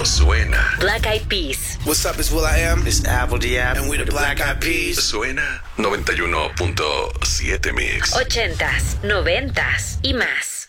esto suena. Black Eyed Peas. What's up, it's will.i.am. It's Apple D.App. And we're the Black Eyed Peas. Suena 91.7 Mix. 80s, 90s y más.